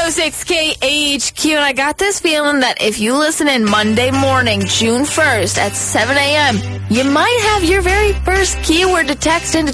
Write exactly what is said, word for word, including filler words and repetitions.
oh six K A H Q, and I got this feeling that if you listen in Monday morning, June first at seven a.m., you might have your very first keyword to text into